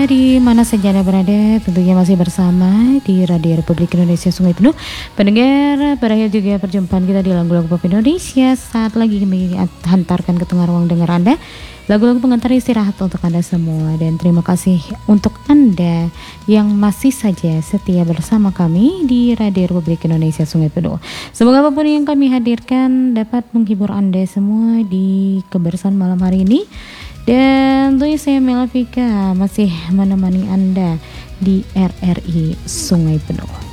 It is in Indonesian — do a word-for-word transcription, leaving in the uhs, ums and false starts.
di mana saja Anda berada, tentunya masih bersama di Radio Republik Indonesia Sungai Penuh. Pendengar, berakhir juga perjumpaan kita di lagu-lagu pop Indonesia. Saat lagi kami hantarkan ke tengah ruang dengar Anda lagu-lagu pengantar istirahat untuk Anda semua. Dan terima kasih untuk Anda yang masih saja setia bersama kami di Radio Republik Indonesia Sungai Penuh. Semoga apapun yang kami hadirkan dapat menghibur Anda semua di kebersamaan malam hari ini. Dan tentunya saya Mela Vika masih menemani Anda di R R I Sungai Penuh.